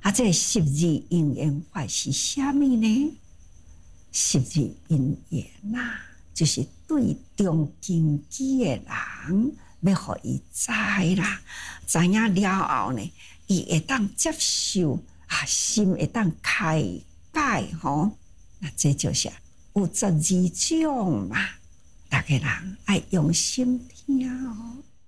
这个十二因缘法是啥物呢？十二因缘啊，就是对中根基的人，要互伊知啦，知影了后呢，伊会当接受心会当开解吼。那这就是有12种嘛，大家人爱用心听哦。